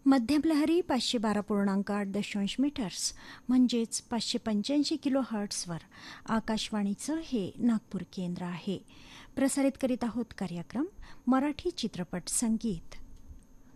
मध्यमलहरी 512.8 metres म्हणजेच 585 kilo हर्ट्सवर आकाशवाणीचं हे नागपूर केंद्र आहे. प्रसारित करीत आहोत कार्यक्रम मराठी चित्रपट संगीत.